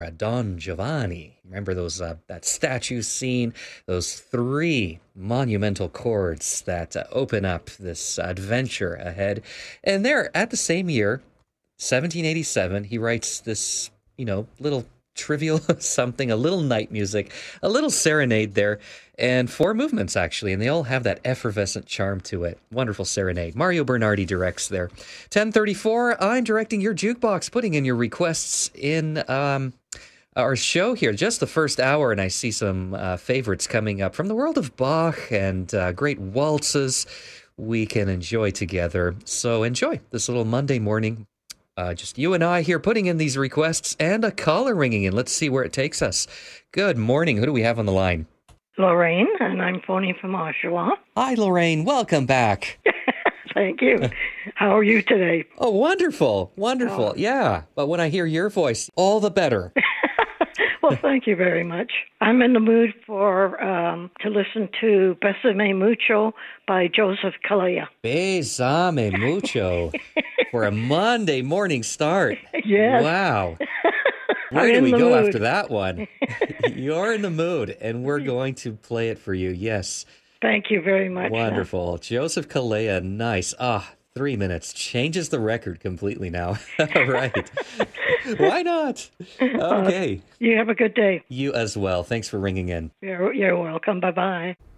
Don Giovanni. Remember those that statue scene? Those three monumental chords that open up this adventure ahead. And there, at the same year, 1787, he writes this, little trivial something, a little night music, a little serenade there, and four movements actually, and they all have that effervescent charm to it. Wonderful serenade. Mario Bernardi directs there. 10:34. I'm directing your jukebox, putting in your requests in our show here, just the first hour, and I see some favorites coming up from the world of Bach and great waltzes we can enjoy together. So enjoy this little Monday morning. Just you and I here putting in these requests and a caller ringing in. Let's see where it takes us. Good morning. Who do we have on the line? Lorraine, and I'm phoning from Oshawa. Hi, Lorraine. Welcome back. Thank you. How are you today? Oh, wonderful. Wonderful. Oh. Yeah. But when I hear your voice, all the better. Well, thank you very much. I'm in the mood for to listen to Besame Mucho by Joseph Calleja. Besame Mucho for a Monday morning start. Yes. Wow. Where do we go after that one? You're in the mood, and we're going to play it for you. Yes. Thank you very much. Wonderful. Joseph Calleja, nice. 3 minutes changes the record completely now. All right. Why not? Okay. You have a good day. You as well. Thanks for ringing in. You're welcome. Bye-bye.